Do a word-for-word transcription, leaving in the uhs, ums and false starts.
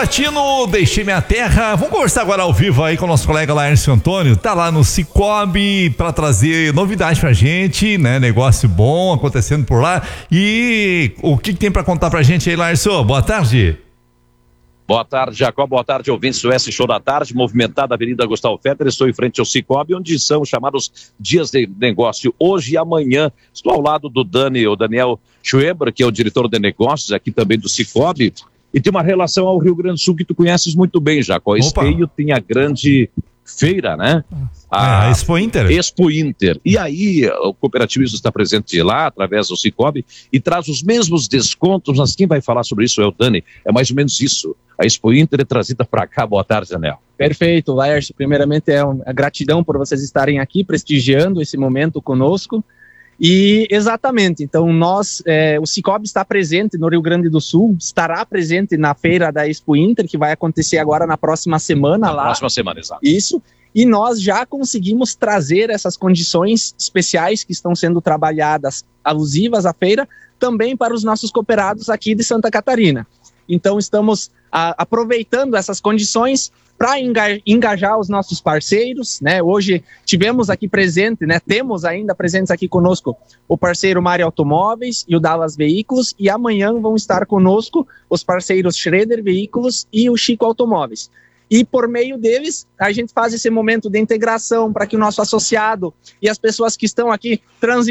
Latino, deixei minha terra. Vamos conversar agora ao vivo aí com o nosso colega Laércio Antônio. Tá lá no Cicobi para trazer novidade pra gente, né? Negócio bom acontecendo por lá. E o que, que tem para contar pra gente aí, Laércio? Boa tarde. Boa tarde, Jacó. Boa tarde, ouvintes do S Show da Tarde, movimentada Avenida Gustavo Fetter. Estou em frente ao Cicobi, onde são chamados dias de negócio hoje e amanhã. Estou ao lado do Dani, o Daniel Schweber, que é o diretor de negócios aqui também do Cicobi. E tem uma relação ao Rio Grande do Sul que tu conheces muito bem, Jacó. Esteio tem a grande feira, né? A, é, a Expo Inter. Expo Inter. E aí o cooperativismo está presente lá, através do Cicobi, e traz os mesmos descontos, mas quem vai falar sobre isso é o Dani. É mais ou menos isso. A Expo Inter é trazida para cá. Boa tarde, Daniel. Perfeito, Laércio. Primeiramente é uma gratidão por vocês estarem aqui prestigiando esse momento conosco. E exatamente, então nós, é, o Cicobi está presente no Rio Grande do Sul, estará presente na feira da Expo Inter, que vai acontecer agora na próxima semana na lá. Próxima semana, exato. Isso, e nós já conseguimos trazer essas condições especiais que estão sendo trabalhadas, alusivas à feira, também para os nossos cooperados aqui de Santa Catarina. Então estamos a, aproveitando essas condições para engajar os nossos parceiros, né? Hoje tivemos aqui presente, né? Temos ainda presentes aqui conosco o parceiro Mari Automóveis e o Dallas Veículos, e amanhã vão estar conosco os parceiros Schroeder Veículos e o Chico Automóveis. E por meio deles, a gente faz esse momento de integração para que o nosso associado e as pessoas que estão aqui transitem